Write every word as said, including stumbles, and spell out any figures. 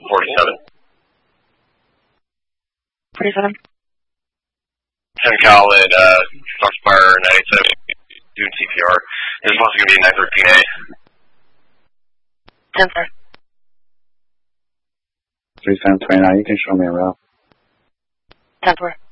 forty-seven. forty-seven. ten Cal at uh, Foxfire ninety-seven, doing C P R. This one's going to be nine thirteen A. ten four. three seven twenty-nine, you can show me a route. ten four.